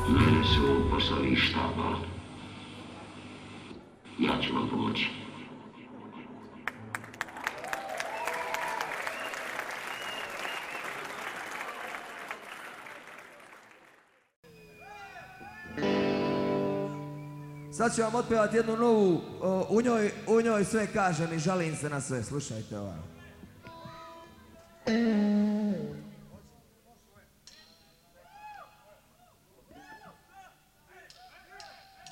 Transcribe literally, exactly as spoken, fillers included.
Mene su poslali iz štaba. Ja ću vam pomoći. Sad ću vam otpevati jednu novu, u njoj, u njoj sve kažem i žalim se na sve, slušajte ovo.